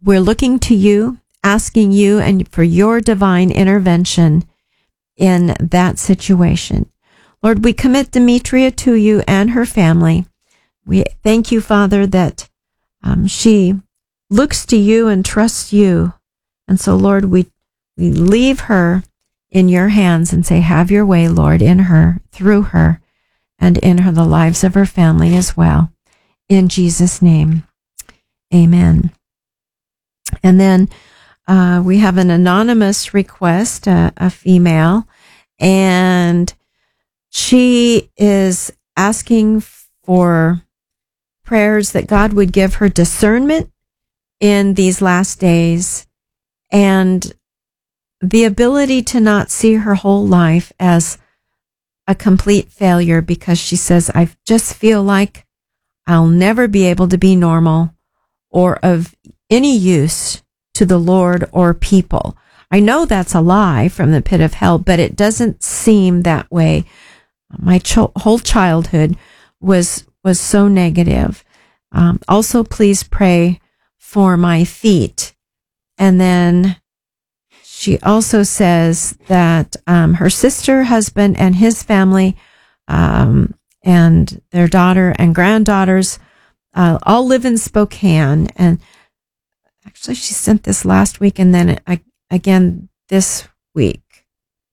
we're looking to you, asking you and for your divine intervention in that situation. Lord, we commit Demetria to you and her family. We thank you, Father, that she looks to you and trusts you. And so, Lord, we leave her in your hands and say, have your way, Lord, in her, through her, and in her, the lives of her family as well. In Jesus' name, amen. And then we have an anonymous request, a female, and she is asking for prayers that God would give her discernment in these last days and the ability to not see her whole life as a complete failure, because she says, I just feel like I'll never be able to be normal or of any use to the Lord or people. I know that's a lie from the pit of hell, but it doesn't seem that way. My whole childhood was so negative. Also, please pray for my feet. And then she also says that her sister, husband, and his family, and their daughter and granddaughters all live in Spokane. And actually, she sent this last week and then again this week.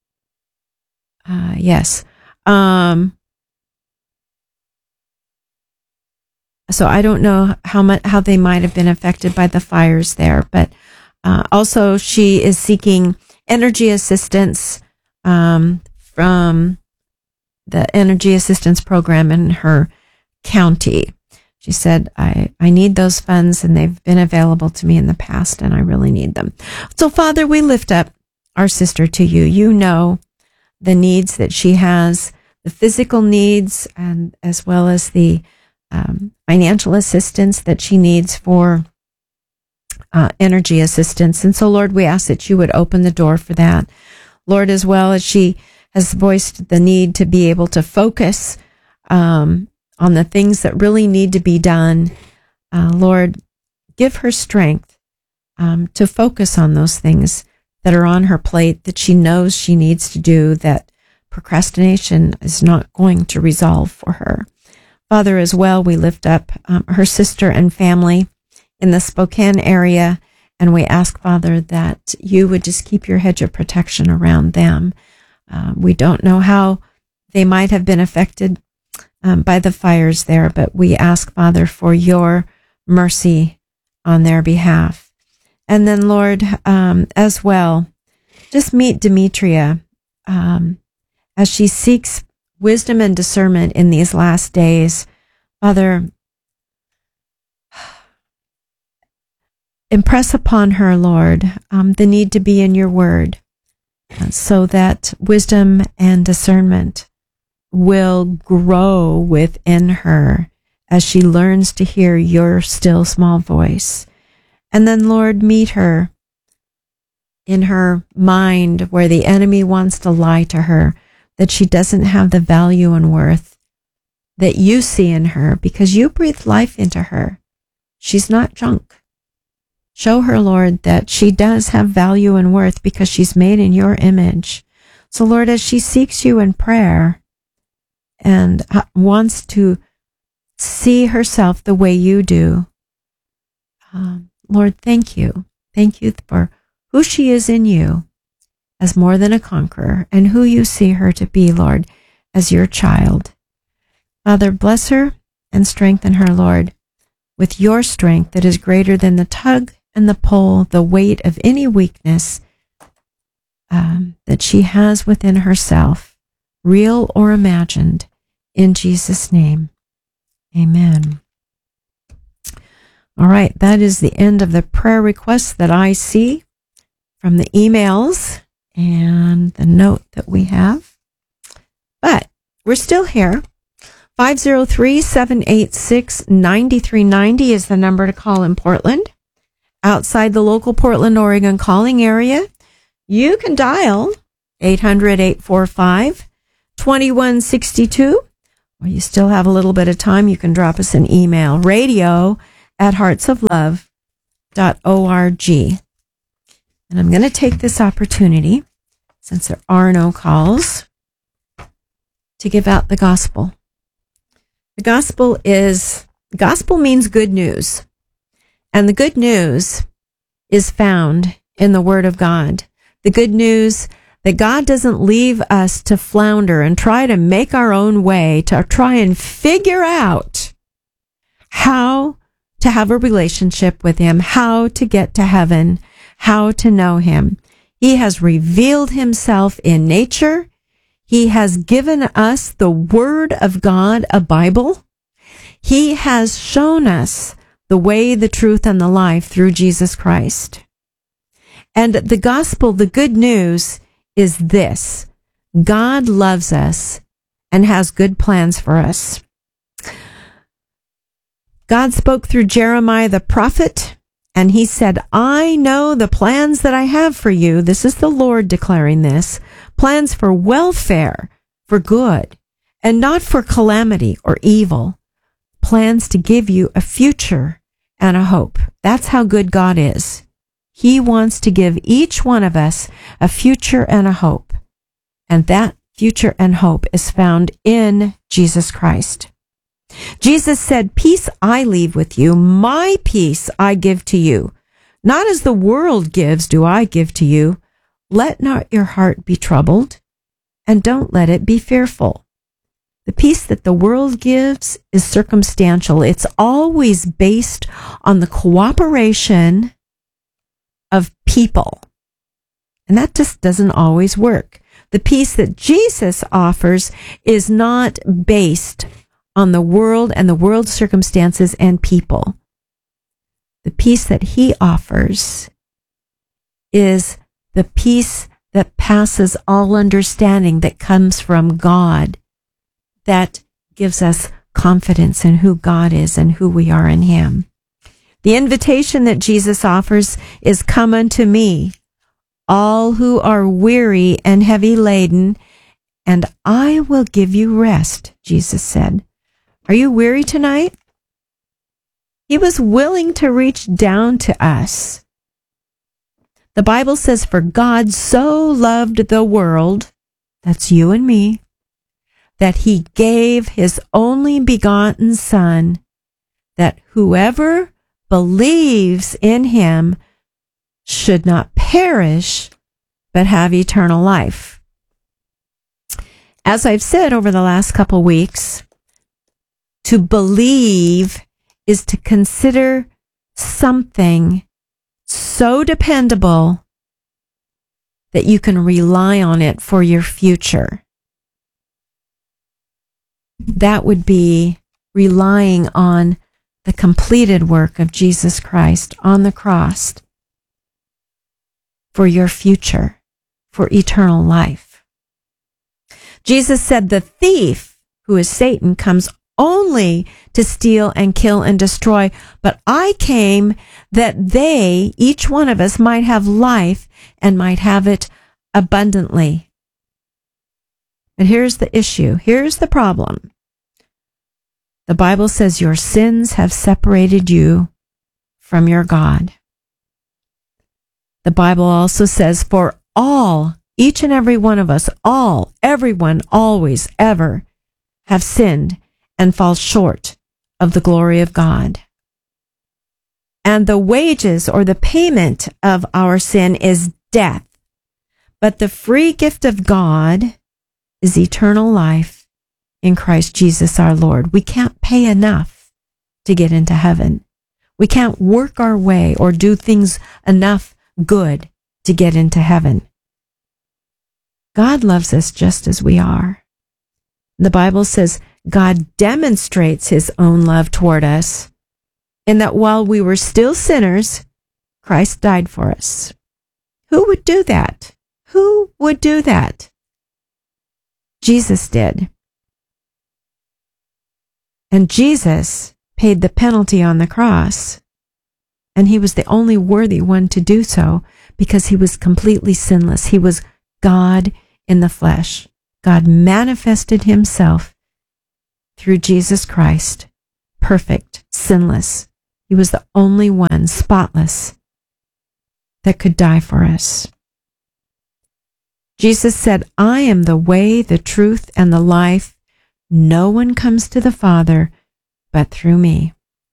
Yes. So I don't know how they might have been affected by the fires there, but also she is seeking energy assistance from the energy assistance program in her county. She said, I need those funds, and they've been available to me in the past, and I really need them. So, Father, we lift up our sister to you. You know the needs that she has, the physical needs, and as well as the financial assistance that she needs for energy assistance. And so, Lord, we ask that you would open the door for that. Lord, as well as she has voiced the need to be able to focus on the things that really need to be done. Lord, give her strength to focus on those things that are on her plate that she knows she needs to do, that procrastination is not going to resolve for her. Father, as well, we lift up her sister and family in the Spokane area, and we ask, Father, that you would just keep your hedge of protection around them. We don't know how they might have been affected by the fires there, but we ask, Father, for your mercy on their behalf. And then, Lord, as well, just meet Demetria as she seeks wisdom and discernment in these last days. Father, impress upon her, Lord, the need to be in your word so that wisdom and discernment will grow within her as she learns to hear your still small voice. And then, Lord, meet her in her mind where the enemy wants to lie to her that she doesn't have the value and worth that you see in her because you breathed life into her. She's not junk. Show her, Lord, that she does have value and worth because she's made in your image. So, Lord, as she seeks you in prayer and wants to see herself the way you do, Lord, thank you. Thank you for who she is in you as more than a conqueror and who you see her to be, Lord, as your child. Father, bless her and strengthen her, Lord, with your strength that is greater than the tug and the pull, the weight of any weakness that she has within herself, real or imagined, in Jesus' name. Amen. All right, that is the end of the prayer requests that I see from the emails and the note that we have. But we're still here. 503-786-9390 is the number to call in Portland. Outside the local Portland, Oregon calling area, you can dial 800-845-2162. Or you still have a little bit of time, you can drop us an email, radio@heartsoflove.org. And I'm going to take this opportunity, since there are no calls, to give out the gospel. The gospel means good news. And the good news is found in the Word of God. The good news that God doesn't leave us to flounder and try to make our own way, to try and figure out how to have a relationship with Him, how to get to heaven, how to know Him. He has revealed Himself in nature. He has given us the Word of God, a Bible. He has shown us the way, the truth, and the life through Jesus Christ. And the gospel, the good news, is this: God loves us and has good plans for us. God spoke through Jeremiah the prophet, and he said, I know the plans that I have for you. This is the Lord declaring this. Plans for welfare, for good, and not for calamity or evil. Plans to give you a future and a hope. That's how good God is. He wants to give each one of us a future and a hope. And that future and hope is found in Jesus Christ. Jesus said, peace I leave with you, my peace I give to you. Not as the world gives do I give to you. Let not your heart be troubled, and don't let it be fearful. The peace that the world gives is circumstantial. It's always based on the cooperation of people. And that just doesn't always work. The peace that Jesus offers is not based on the world and the world's circumstances and people. The peace that He offers is the peace that passes all understanding, that comes from God, that gives us confidence in who God is and who we are in Him. The invitation that Jesus offers is, come unto me, all who are weary and heavy laden, and I will give you rest, Jesus said. Are you weary tonight? He was willing to reach down to us. The Bible says, for God so loved the world, that's you and me, that He gave His only begotten Son, that whoever believes in Him should not perish, but have eternal life. As I've said over the last couple weeks, to believe is to consider something so dependable that you can rely on it for your future. That would be relying on the completed work of Jesus Christ on the cross for your future, for eternal life. Jesus said, the thief, who is Satan, comes only to steal and kill and destroy, but I came that they, each one of us, might have life and might have it abundantly. And here's the issue. Here's the problem. The Bible says your sins have separated you from your God. The Bible also says for all, each and every one of us, all, everyone, always, ever, have sinned and fall short of the glory of God. And the wages or the payment of our sin is death. But the free gift of God is eternal life in Christ Jesus our Lord. We can't pay enough to get into heaven. We can't work our way or do things enough good to get into heaven. God loves us just as we are. The Bible says God demonstrates His own love toward us in that while we were still sinners, Christ died for us. Who would do that? Who would do that? Jesus did. And Jesus paid the penalty on the cross. And He was the only worthy one to do so because He was completely sinless. He was God in the flesh. God manifested Himself through Jesus Christ, perfect, sinless, He was the only one, spotless, that could die for us. Jesus said, I am the way, the truth, and the life. No one comes to the Father but through me.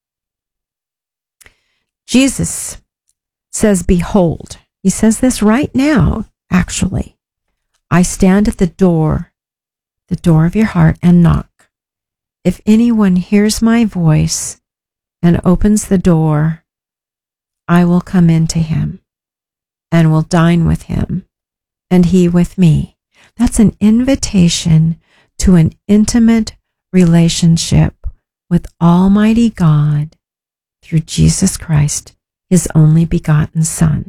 Jesus says, behold, he says this right now, actually. I stand at the door of your heart, and knock. If anyone hears my voice and opens the door, I will come into him and will dine with him, and he with me. That's an invitation to an intimate relationship with Almighty God through Jesus Christ, his only begotten Son.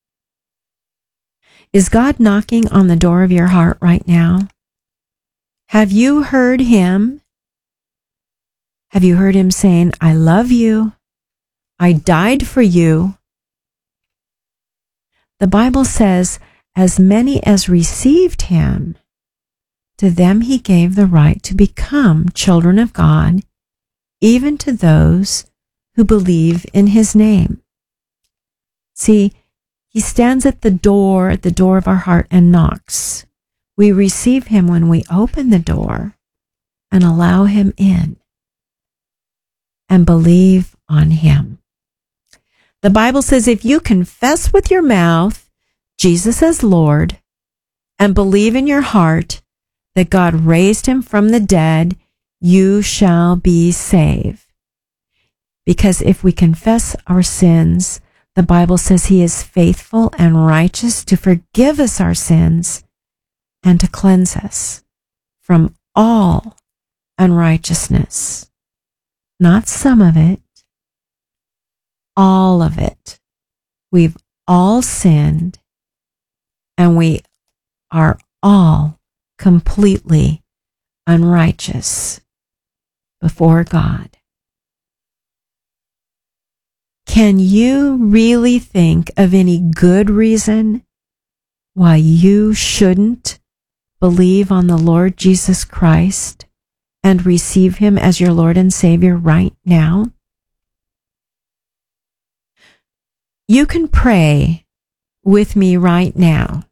Is God knocking on the door of your heart right now? Have you heard him? Have you heard him saying, I love you. I died for you. The Bible says, as many as received him, to them he gave the right to become children of God, even to those who believe in his name. See, he stands at the door of our heart, and knocks. We receive him when we open the door and allow him in and believe on him. The Bible says if you confess with your mouth Jesus as Lord and believe in your heart that God raised him from the dead, you shall be saved. Because if we confess our sins, the Bible says he is faithful and righteous to forgive us our sins and to cleanse us from all unrighteousness. Not some of it, all of it. We've all sinned, and we are all completely unrighteous before God. Can you really think of any good reason why you shouldn't believe on the Lord Jesus Christ and receive him as your Lord and Savior right now? You can pray with me right now.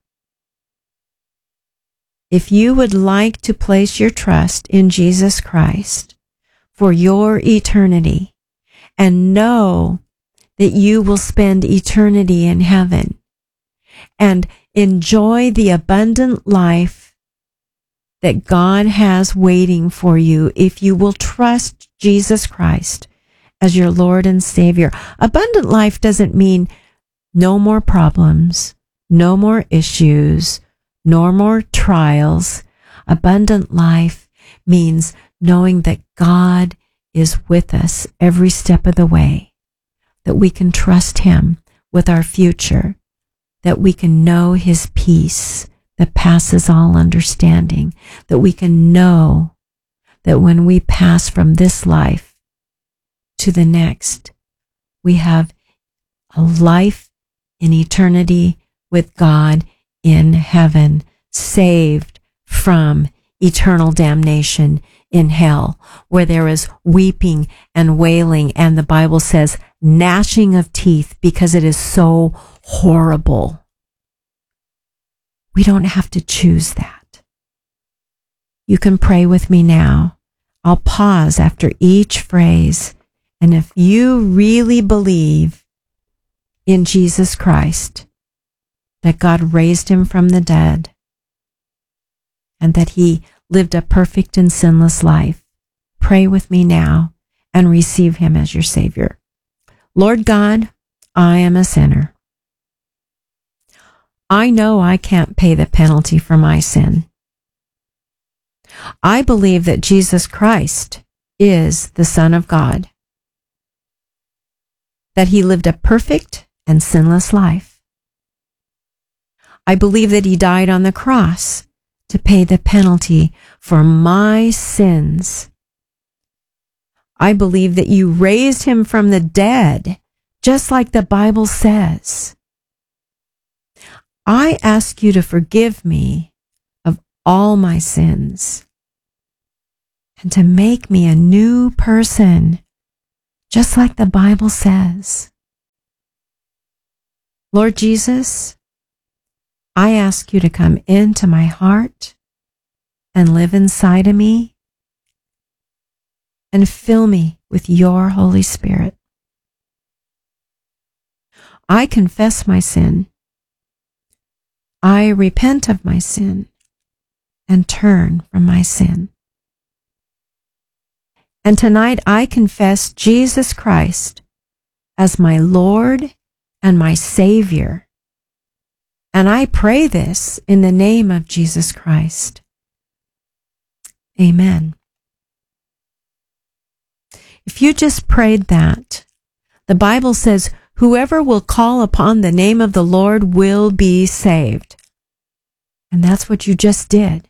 If you would like to place your trust in Jesus Christ for your eternity and know that you will spend eternity in heaven and enjoy the abundant life that God has waiting for you if you will trust Jesus Christ as your Lord and Savior. Abundant life doesn't mean no more problems, no more issues, no more trials. Abundant life means knowing that God is with us every step of the way, that we can trust him with our future, that we can know his peace that passes all understanding, that we can know that when we pass from this life to the next, we have a life in eternity with God in heaven, saved from eternal damnation in hell, where there is weeping and wailing, and the Bible says gnashing of teeth, because it is so horrible. We don't have to choose that. You can pray with me now. I'll pause after each phrase, and if you really believe in Jesus Christ, that God raised him from the dead, and that he lived a perfect and sinless life, pray with me now and receive him as your Savior. Lord God, I am a sinner. I know I can't pay the penalty for my sin. I believe that Jesus Christ is the Son of God, that he lived a perfect and sinless life. I believe that he died on the cross to pay the penalty for my sins. I believe that you raised him from the dead, just like the Bible says. I ask you to forgive me of all my sins and to make me a new person just like the Bible says. Lord Jesus, I ask you to come into my heart and live inside of me and fill me with your Holy Spirit. I confess my sin. I repent of my sin and turn from my sin. And tonight I confess Jesus Christ as my Lord and my Savior. And I pray this in the name of Jesus Christ. Amen. If you just prayed that, the Bible says, whoever will call upon the name of the Lord will be saved. And that's what you just did.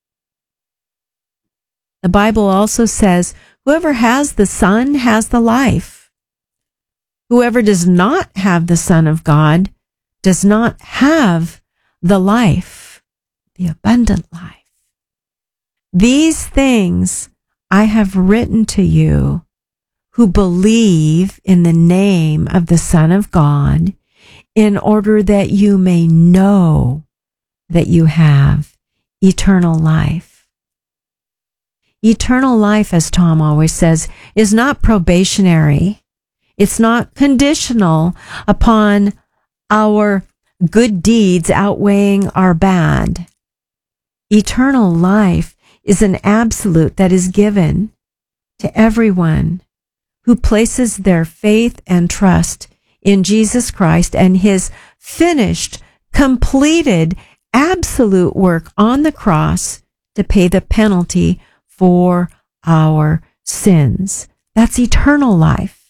The Bible also says, whoever has the Son has the life. Whoever does not have the Son of God does not have the life, the abundant life. These things I have written to you who believe in the name of the Son of God, in order that you may know that you have eternal life. Eternal life, as Tom always says, is not probationary. It's not conditional upon our good deeds outweighing our bad. Eternal life is an absolute that is given to everyone who places their faith and trust in Jesus Christ and his finished, completed, absolute work on the cross to pay the penalty for our sins. That's eternal life.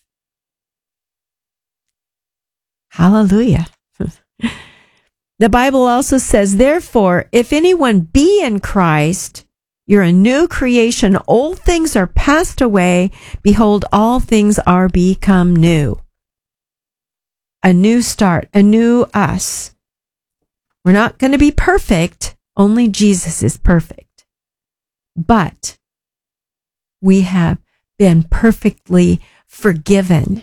Hallelujah. The Bible also says, therefore, if anyone be in Christ, you're a new creation. Old things are passed away. Behold, all things are become new. A new start, a new us. We're not going to be perfect. Only Jesus is perfect. But we have been perfectly forgiven.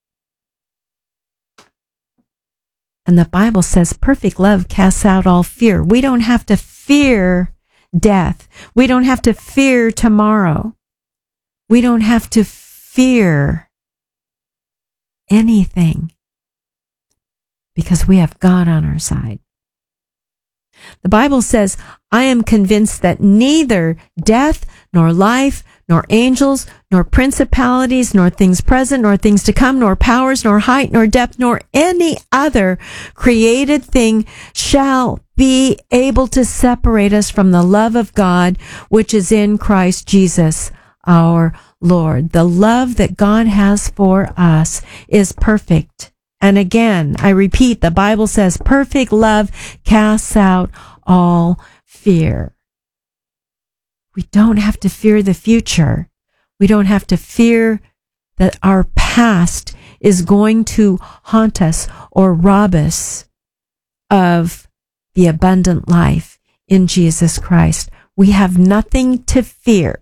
And the Bible says perfect love casts out all fear. We don't have to fear death. We don't have to fear tomorrow. We don't have to fear anything because we have God on our side. The Bible says, I am convinced that neither death, nor life, nor angels, nor principalities, nor things present, nor things to come, nor powers, nor height, nor depth, nor any other created thing shall be able to separate us from the love of God, which is in Christ Jesus, our Lord. The love that God has for us is perfect. And again, I repeat, the Bible says perfect love casts out all fear. We don't have to fear the future. We don't have to fear that our past is going to haunt us or rob us of the abundant life in Jesus Christ. We have nothing to fear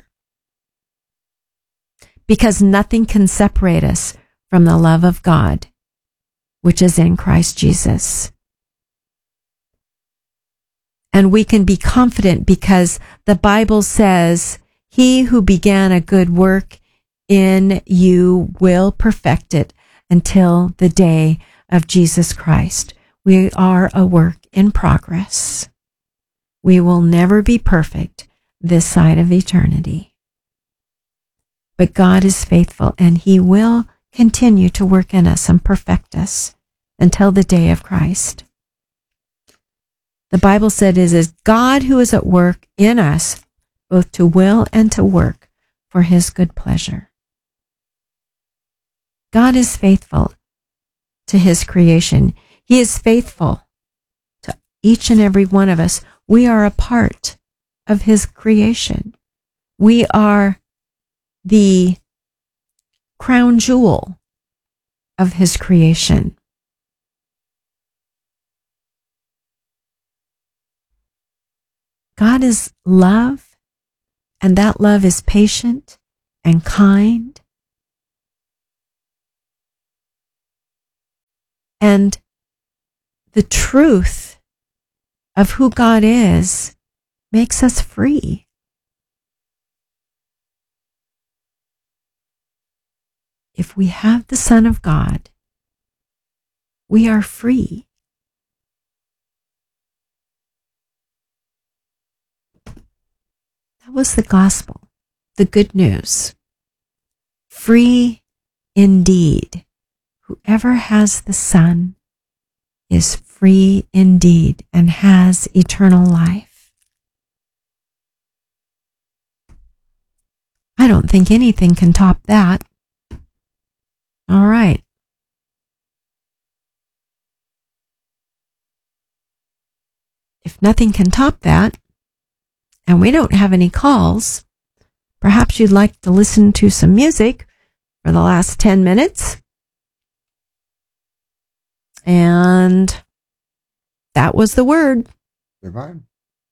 because nothing can separate us from the love of God, which is in Christ Jesus. And we can be confident because the Bible says, he who began a good work in you will perfect it until the day of Jesus Christ. We are a work in progress. We will never be perfect this side of eternity. But God is faithful and he will continue to work in us and perfect us until the day of Christ. The Bible said it is God who is at work in us, both to will and to work for his good pleasure. God is faithful to his creation. He is faithful to each and every one of us. We are a part of his creation. We are the crown jewel of his creation. God is love, and that love is patient and kind. And the truth of who God is makes us free. If we have the Son of God, we are free. That was the gospel, the good news. Free indeed. Whoever has the Son is free indeed and has eternal life. I don't think anything can top that. All right. If nothing can top that, and we don't have any calls, perhaps you'd like to listen to some music for the last 10 minutes. And that was the word. Divine.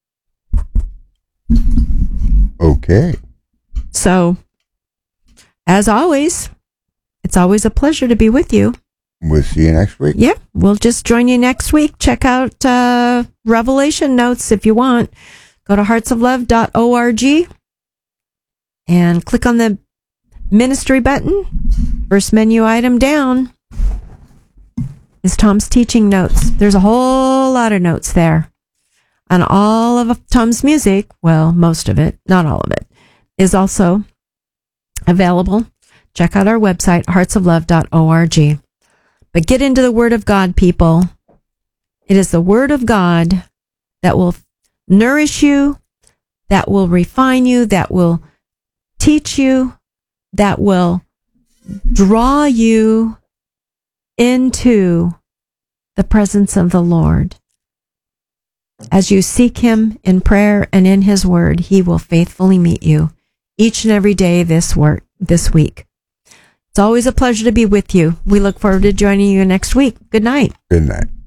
Okay. So, as always, it's always a pleasure to be with you. We'll see you next week. Yeah, we'll just join you next week. Check out Revelation notes if you want. Go to heartsoflove.org and click on the ministry button. First menu item down is Tom's teaching notes. There's a whole lot of notes there. And all of Tom's music, well, most of it, not all of it, is also available. Check out our website, heartsoflove.org. But get into the Word of God, people. It is the Word of God that will nourish you, that will refine you, that will teach you, that will draw you into the presence of the Lord. As you seek Him in prayer and in His Word, He will faithfully meet you each and every day this week. It's always a pleasure to be with you. We look forward to joining you next week. Good night. Good night.